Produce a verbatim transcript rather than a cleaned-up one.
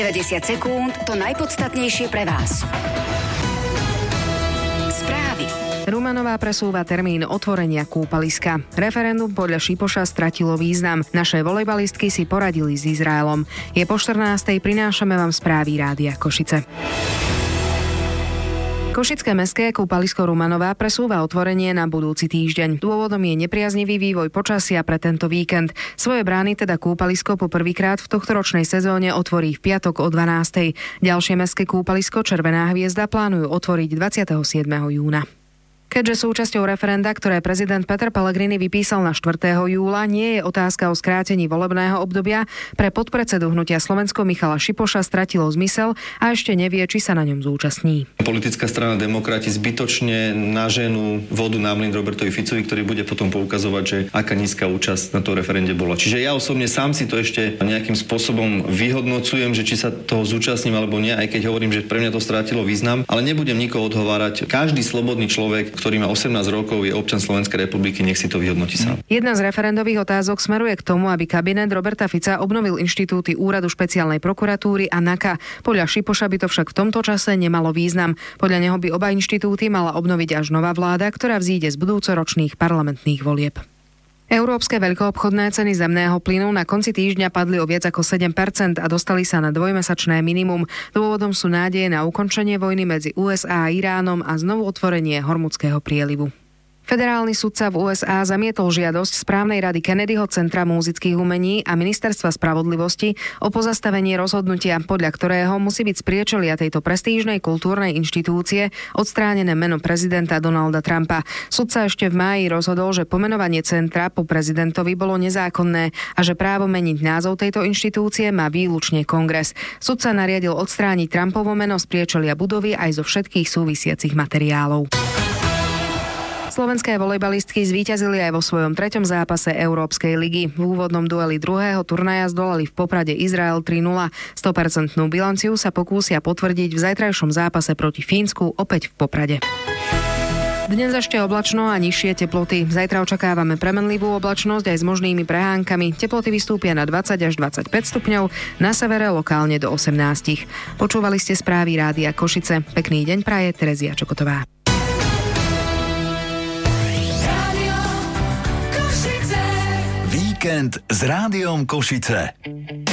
deväťdesiat sekúnd, to najpodstatnejšie pre vás. Správy. Rumanová presúva termín otvorenia kúpaliska. Referendum podľa Šipoša stratilo význam. Naše volejbalistky si poradili s Izraelom. Je po štrnástej, prinášame vám správy Rádia Košice. Košické mestské kúpalisko Rumanová presúva otvorenie na budúci týždeň. Dôvodom je nepriaznivý vývoj počasia pre tento víkend. Svoje brány teda kúpalisko po prvýkrát v tohtoročnej sezóne otvorí v piatok o dvanástej. Ďalšie mestské kúpalisko Červená hviezda plánujú otvoriť dvadsiateho siedmeho júna. Keďže súčasťou referenda, ktoré prezident Peter Pellegrini vypísal na štvrtého júla, nie je otázka o skrátení volebného obdobia, pre podpredsedu hnutia Slovensko Michala Šipoša stratilo zmysel a ešte nevie, či sa na ňom zúčastní. Politická strana Demokrati zbytočne naženú vodu na mlyn Robertovi Ficovi, ktorý bude potom poukazovať, že aká nízka účasť na to referende bola. Čiže ja osobne sám si to ešte nejakým spôsobom vyhodnocujem, že či sa toho zúčastním alebo nie, aj keď hovorím, že pre mňa to strátilo význam, ale nebudem nikoho odhovárať. Každý slobodný človek, ktorý má osemnásť rokov, je občan Slovenskej republiky, nech si to vyhodnotí sám. Jedna z referendových otázok smeruje k tomu, aby kabinet Roberta Fica obnovil inštitúty Úradu špeciálnej prokuratúry a NAKA. Podľa Šipoša by to však v tomto čase nemalo význam. Podľa neho by oba inštitúty mala obnoviť až nová vláda, ktorá vzíde z budúcoročných parlamentných volieb. Európske veľkoobchodné ceny zemného plynu na konci týždňa padli o viac ako sedem percent a dostali sa na dvojmesačné minimum. Dôvodom sú nádeje na ukončenie vojny medzi ú es á a Iránom a znovu otvorenie Hormuzského prielivu. Federálny sudca v ú es á zamietol žiadosť správnej rady Kennedyho Centra múzických umení a Ministerstva spravodlivosti o pozastavenie rozhodnutia, podľa ktorého musí byť z priečelia tejto prestížnej kultúrnej inštitúcie odstránené meno prezidenta Donalda Trumpa. Sudca ešte v máji rozhodol, že pomenovanie centra po prezidentovi bolo nezákonné a že právo meniť názov tejto inštitúcie má výlučne Kongres. Sudca nariadil odstrániť Trumpovo meno z priečelia budovy aj zo všetkých súvisiacich materiálov. Slovenské volejbalistky zvíťazili aj vo svojom treťom zápase Európskej ligy. V úvodnom dueli druhého turnaja zdolali v Poprade Izrael tri nula. sto percent bilanciu sa pokúsia potvrdiť v zajtrajšom zápase proti Fínsku opäť v Poprade. Dnes ešte oblačno a nižšie teploty. Zajtra očakávame premenlivú oblačnosť aj s možnými prehánkami. Teploty vystúpia na dvadsať až dvadsaťpäť stupňov, na severe lokálne do osemnásť. Počúvali ste správy Rádia Košice. Pekný deň praje Terezia Čokotová. Víkend s Rádiom Košice.